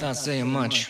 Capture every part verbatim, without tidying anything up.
without saying much.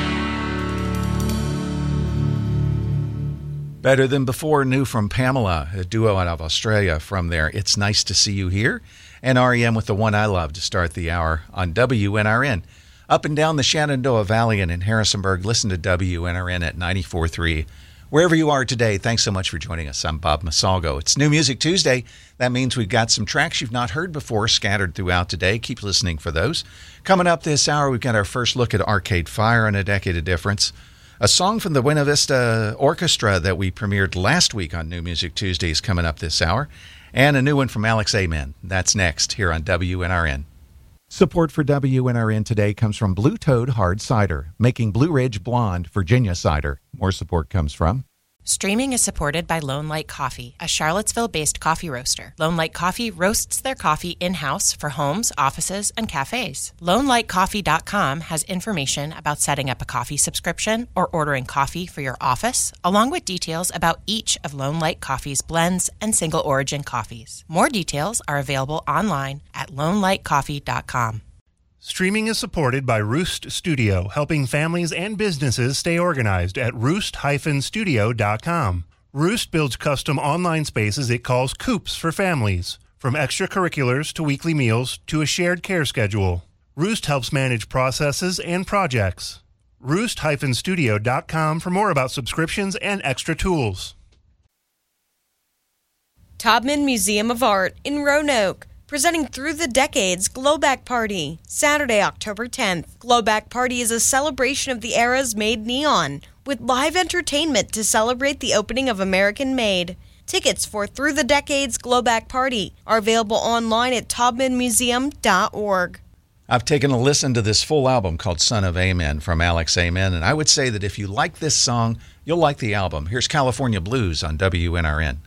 Better Than Before, new from Pamela, a duo out of Australia from there. It's Nice to See You Here. And R E M with The One I Love to start the hour on W N R N. Up and down the Shenandoah Valley and in Harrisonburg, listen to W N R N at ninety-four point three. Wherever you are today, thanks so much for joining us. I'm Bob Masalgo. It's New Music Tuesday. That means we've got some tracks you've not heard before scattered throughout today. Keep listening for those. Coming up this hour, we've got our first look at Arcade Fire and A Decade of Difference. A song from the Buena Vista Orchestra that we premiered last week on New Music Tuesday is coming up this hour. And a new one from Alex Amen. That's next here on W N R N. Support for W N R N today comes from Blue Toad Hard Cider, making Blue Ridge Blonde Virginia cider. More support comes from... Streaming is supported by Lone Light Coffee, a Charlottesville-based coffee roaster. Lone Light Coffee roasts their coffee in-house for homes, offices, and cafes. Lone Light Coffee dot com has information about setting up a coffee subscription or ordering coffee for your office, along with details about each of Lone Light Coffee's blends and single-origin coffees. More details are available online at Lone Light Coffee dot com. Streaming is supported by Roost Studio, helping families and businesses stay organized at roost dash studio dot com. Roost builds custom online spaces it calls coops for families, from extracurriculars to weekly meals to a shared care schedule. Roost helps manage processes and projects. roost dash studio dot com for more about subscriptions and extra tools. Taubman Museum of Art in Roanoke, presenting Through the Decades Glowback Party, Saturday, October tenth. Glowback Party is a celebration of the eras made neon, with live entertainment to celebrate the opening of American Made. Tickets for Through the Decades Glowback Party are available online at taubman museum dot org. I've taken a listen to this full album called Son of Amen from Alex Amen, and I would say that if you like this song, you'll like the album. Here's California Blues on W N R N.